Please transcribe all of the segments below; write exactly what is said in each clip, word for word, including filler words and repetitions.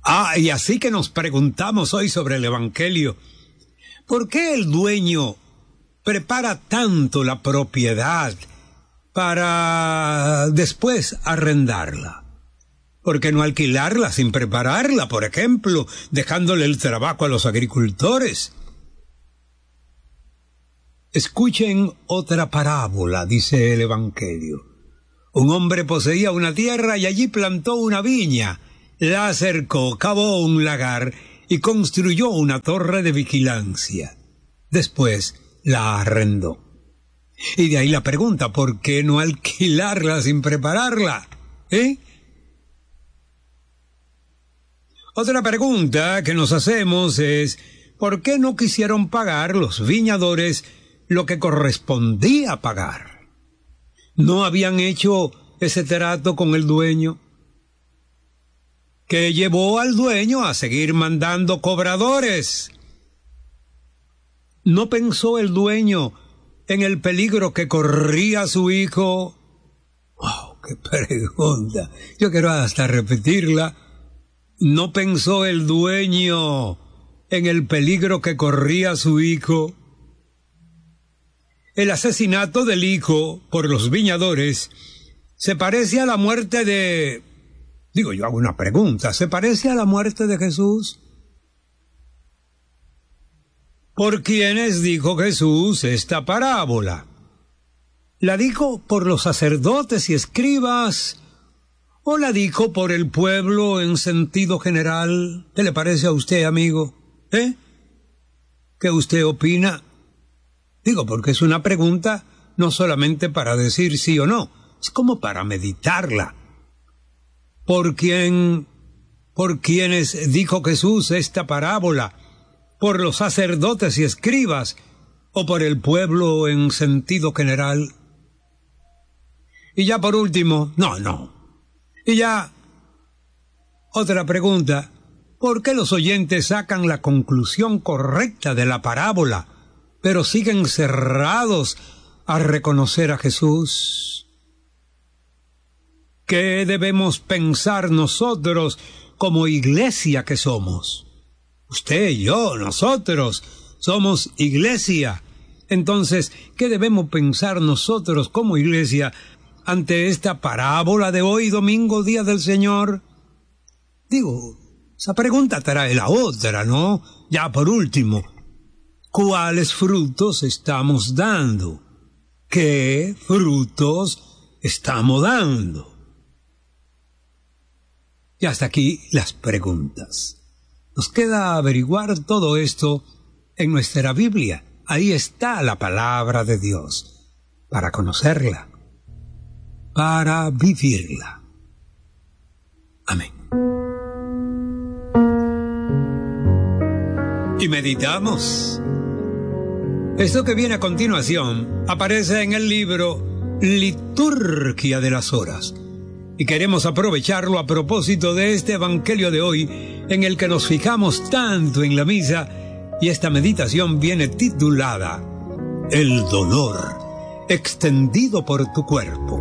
Ah, y así que nos preguntamos hoy sobre el Evangelio, ¿por qué el dueño prepara tanto la propiedad para después arrendarla? ¿Por qué no alquilarla sin prepararla, por ejemplo, dejándole el trabajo a los agricultores? Escuchen otra parábola, dice el Evangelio. Un hombre poseía una tierra y allí plantó una viña, la cercó, cavó un lagar y construyó una torre de vigilancia. Después la arrendó. Y de ahí la pregunta, ¿por qué no alquilarla sin prepararla? ¿Eh? Otra pregunta que nos hacemos es, ¿por qué no quisieron pagar los viñadores lo que correspondía pagar? ¿No habían hecho ese trato con el dueño, que llevó al dueño a seguir mandando cobradores? ¿No pensó el dueño en el peligro que corría su hijo? ¡Wow! ¡Qué pregunta! Yo quiero hasta repetirla. ¿No pensó el dueño en el peligro que corría su hijo? El asesinato del hijo por los viñadores se parece a la muerte de... Digo, yo hago una pregunta, ¿se parece a la muerte de Jesús? ¿Por quiénes dijo Jesús esta parábola? ¿La dijo por los sacerdotes y escribas o la dijo por el pueblo en sentido general? ¿Qué le parece a usted, amigo? ¿Eh? ¿Qué usted opina? Digo, porque es una pregunta no solamente para decir sí o no, es como para meditarla. ¿Por quién, por quiénes dijo Jesús esta parábola? ¿Por los sacerdotes y escribas o por el pueblo en sentido general? Y ya por último, no, no. Y ya, otra pregunta, ¿por qué los oyentes sacan la conclusión correcta de la parábola, pero siguen cerrados a reconocer a Jesús? ¿Qué debemos pensar nosotros como iglesia que somos? Usted y yo, nosotros, somos iglesia. Entonces, ¿qué debemos pensar nosotros como iglesia ante esta parábola de hoy, domingo, día del Señor? Digo, esa pregunta trae la otra, ¿no? Ya por último, ¿cuáles frutos estamos dando? ¿Qué frutos estamos dando? Y hasta aquí las preguntas. Nos queda averiguar todo esto en nuestra Biblia. Ahí está la palabra de Dios, para conocerla, para vivirla. Amén. Y meditamos. Esto que viene a continuación aparece en el libro Liturgia de las Horas. Y queremos aprovecharlo a propósito de este Evangelio de hoy, en el que nos fijamos tanto en la misa, y esta meditación viene titulada El dolor extendido por tu cuerpo.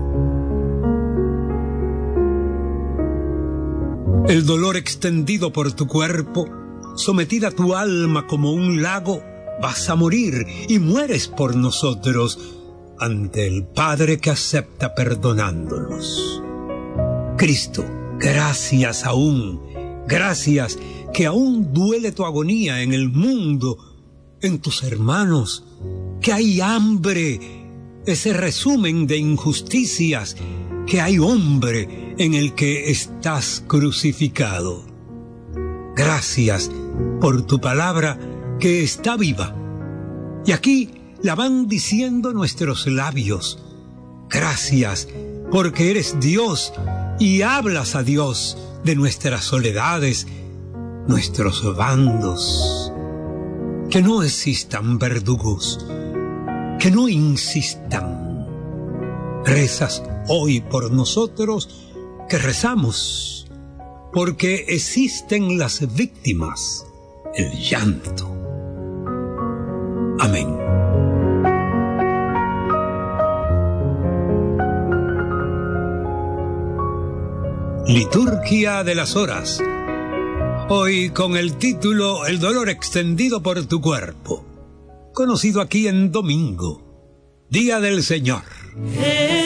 El dolor extendido por tu cuerpo, sometida tu alma como un lago, vas a morir y mueres por nosotros ante el Padre que acepta perdonándonos. Cristo, gracias aún, gracias que aún duele tu agonía en el mundo, en tus hermanos, que hay hambre, ese resumen de injusticias, que hay hombre en el que estás crucificado. Gracias por tu palabra que está viva. Y aquí la van diciendo nuestros labios. Gracias porque eres Dios y hablas a Dios de nuestras soledades, nuestros bandos. Que no existan verdugos, que no insistan. Rezas hoy por nosotros, que rezamos, porque existen las víctimas, el llanto. Amén. Liturgia de las Horas. Hoy con el título El dolor extendido por tu cuerpo, conocido aquí en domingo, Día del Señor.